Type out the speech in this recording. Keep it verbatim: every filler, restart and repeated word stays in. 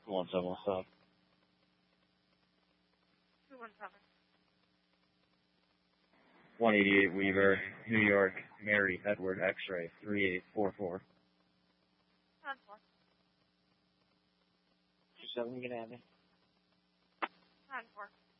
One seven, what's up? Two one seven. One eighty-eight Weaver, New York, Mary Edward X-ray three eight four four. Ten four. Two seven, you gonna have me? Ten four.